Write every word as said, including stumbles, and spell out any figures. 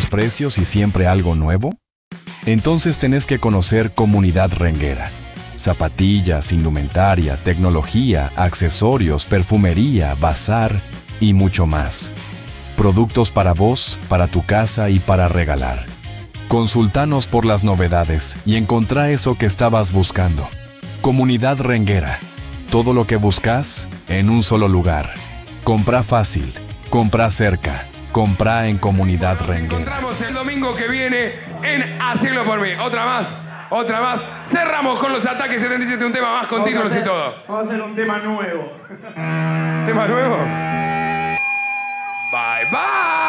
buenos precios y siempre algo nuevo? Entonces tenés que conocer Comunidad Renguera. Zapatillas, indumentaria, tecnología, accesorios, perfumería, bazar y mucho más. Productos para vos, para tu casa y para regalar. Consultanos por las novedades y encontrá eso que estabas buscando. Comunidad Renguera. Todo lo que buscas en un solo lugar. Comprá fácil, comprá cerca, comprá en Comunidad Renguera. Nos encontramos el domingo que viene en Hacelo por mí. Otra más, otra más. Cerramos con los Ataques setenta y siete, un tema más con títulos y todo. Vamos a hacer un tema nuevo. ¿Tema nuevo? Bye, bye.